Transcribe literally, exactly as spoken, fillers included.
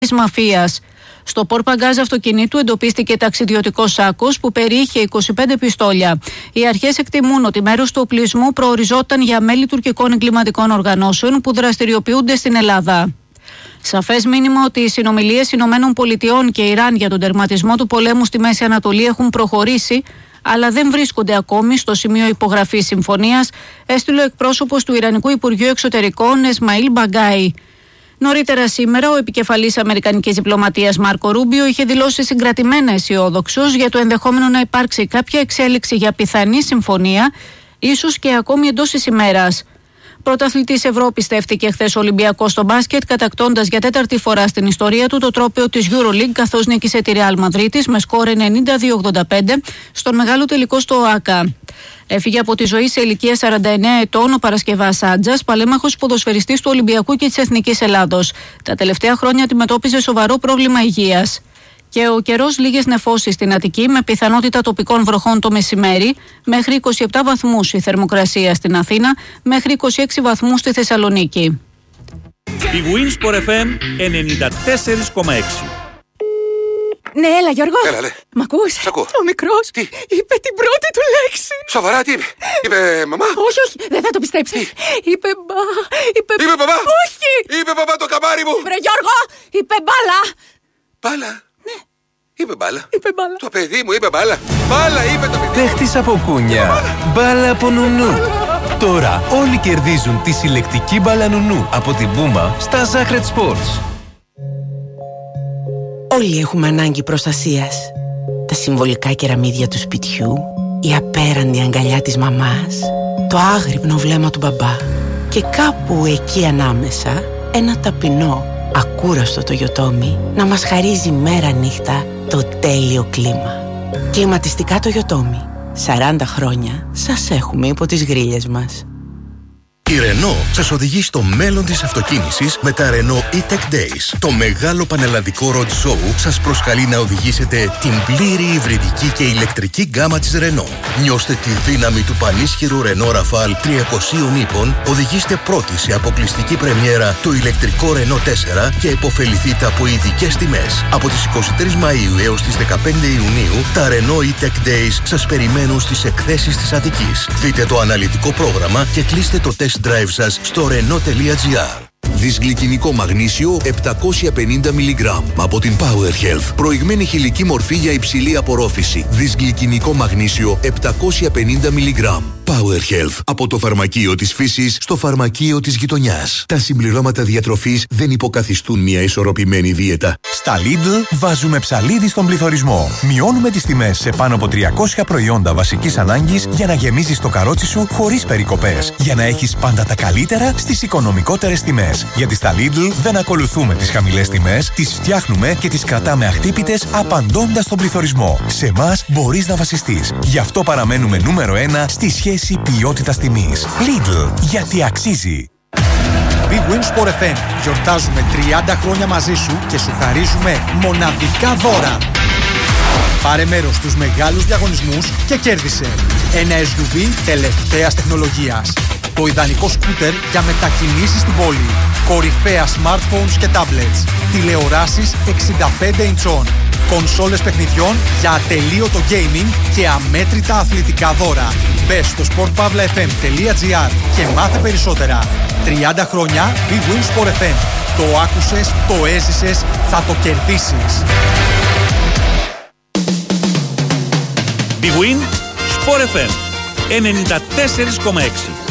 της μαφίας. Στο πορπαγκάζ αυτοκινήτου εντοπίστηκε ταξιδιωτικός σάκος που περιείχε είκοσι πέντε πιστόλια. Οι αρχές εκτιμούν ότι μέρος του οπλισμού προοριζόταν για μέλη τουρκικών εγκληματικών οργανώσεων που δραστηριοποιούνται στην Ελλάδα. Σαφές μήνυμα ότι οι συνομιλίες Ηνωμένων Πολιτειών και Ιράν για τον τερματισμό του πολέμου στη Μέση Ανατολή έχουν προχωρήσει, αλλά δεν βρίσκονται ακόμη στο σημείο υπογραφής συμφωνίας, έστειλε ο εκπρόσωπος του Ιρανικού Υπουργείου Εξωτερικών Εσμαήλ Μπαγκάι. Νωρίτερα σήμερα, ο επικεφαλής αμερικανικής διπλωματίας Μάρκο Ρούμπιο είχε δηλώσει συγκρατημένα αισιόδοξος για το ενδεχόμενο να υπάρξει κάποια εξέλιξη για πιθανή συμφωνία, ίσως και ακόμη εντός της ημέρας. Πρωταθλητής Ευρώπης στέφτηκε χθες ο Ολυμπιακός στο μπάσκετ, κατακτώντας για τέταρτη φορά στην ιστορία του το τρόπαιο της EuroLeague, καθώς νίκησε τη Real Madrid με σκόρ ενενήντα δύο ογδόντα πέντε στον μεγάλο τελικό στο ΟΑΚΑ. Έφυγε από τη ζωή σε ηλικία σαράντα εννέα ετών ο Παρασκευάς Άντζας, παλέμαχος ποδοσφαιριστής του Ολυμπιακού και της Εθνικής Ελλάδος. Τα τελευταία χρόνια αντιμετώπιζε σοβαρό πρόβλημα υγείας. Και ο καιρός, λίγες νεφώσεις στην Αττική με πιθανότητα τοπικών βροχών το μεσημέρι, μέχρι είκοσι επτά βαθμούς η θερμοκρασία στην Αθήνα, μέχρι είκοσι έξι βαθμούς στη Θεσσαλονίκη. Η Winsport εφ εμ ενενήντα τέσσερα κόμμα έξι. Ναι, έλα Γιώργο. Έλα, λέ. Μ' ακούς? Σ' ακούω. Ο μικρός Τι? είπε την πρώτη του λέξη. Σοβαρά, τι είπε? Είπε μαμά? Όχι, όχι, δεν θα το πιστέψεις. Είπε μπα... Είπε, Είπε μπαμπά? Όχι. Είπε μπαμπά το καμάρι μου. Βρε Γιώργο, είπε μπάλα. Μπάλα? Ναι. Είπε μπάλα. Είπε μπάλα. Το παιδί μου είπε μπάλα. Μπάλα είπε το παιδί. Παίχτης από κούνια. Μπάλα από νουνού. Τώρα όλοι κερδίζουν τη συλλεκτική μπάλα νουνού από την Puma στα Sacred Sports. Όλοι έχουμε ανάγκη προστασίας. Τα συμβολικά κεραμίδια του σπιτιού, η απέραντη αγκαλιά της μαμάς, το άγρυπνο βλέμμα του μπαμπά και κάπου εκεί ανάμεσα ένα ταπεινό, ακούραστο το Toyotomi να μας χαρίζει μέρα νύχτα το τέλειο κλίμα. Κλιματιστικά το Toyotomi. σαράντα χρόνια σας έχουμε υπό τις γρίλες μας. Η Renault σας οδηγεί στο μέλλον της αυτοκίνησης με τα Renault E-Tech Days. Το μεγάλο πανελλαδικό road show σας προσκαλεί να οδηγήσετε την πλήρη υβριδική και ηλεκτρική γκάμα της Renault. Νιώστε τη δύναμη του πανίσχυρου Renault Rafale τριακοσίων ύπων, οδηγήστε πρώτοι σε αποκλειστική πρεμιέρα το ηλεκτρικό Renault τέσσερα και επωφεληθείτε από ειδικές τιμές. Από τις εικοστή τρίτη Μαΐου έως τις δεκαπέντε Ιουνίου, τα Renault E-Tech Days σας περιμένουν στις εκθέσεις της Αττικής. Δείτε το αναλυτικό πρόγραμμα και κλείστε το test drive σας στο renault τελεία gr. Δυσγλυκινικό μαγνήσιο επτακόσια πενήντα μιλιγκράμμ από την Power Health. Προηγμένη χηλική μορφή για υψηλή απορρόφηση. Δυσγλυκινικό μαγνήσιο επτακόσια πενήντα μιλιγκράμμ. Power Health. Από το φαρμακείο της φύσης στο φαρμακείο της γειτονιάς. Τα συμπληρώματα διατροφής δεν υποκαθιστούν μια ισορροπημένη δίαιτα. Στα Lidl βάζουμε ψαλίδι στον πληθωρισμό. Μειώνουμε τις τιμές σε πάνω από τριακόσια προϊόντα βασικής ανάγκης για να γεμίζεις το καρότσι σου χωρίς περικοπές. Για να έχεις πάντα τα καλύτερα στις οικονομικότερες τιμές. Γιατί στα Lidl δεν ακολουθούμε τις χαμηλές τιμές, τις φτιάχνουμε και τις κρατάμε αχτύπητες απαντώντας στον πληθωρισμό. Σε εμάς μπορείς να βασιστείς. Γι' αυτό παραμένουμε νούμερο ένα στη σχέση ποιότητας τιμής. Lidl, γιατί αξίζει. Big Win Sport εφ εμ. Γιορτάζουμε τριάντα χρόνια μαζί σου και σου χαρίζουμε μοναδικά δώρα. Πάρε μέρος στους μεγάλους διαγωνισμούς και κέρδισε ένα ες γιου βι τελευταίας τεχνολογίας. Το ιδανικό σκούτερ για μετακινήσεις στην πόλη. Κορυφαία smartphones και tablets. Τηλεοράσεις εξήντα πέντε ιντσών. Κονσόλες παιχνιδιών για ατελείωτο gaming και αμέτρητα αθλητικά δώρα. Μπες στο σπορτ παύλα εφ εμ τελεία gr και μάθε περισσότερα. τριάντα χρόνια Big Win Sport εφ εμ. Το άκουσες, το έζησες, θα το κερδίσεις. Big Win Sport εφ εμ ενενήντα τέσσερα κόμμα έξι.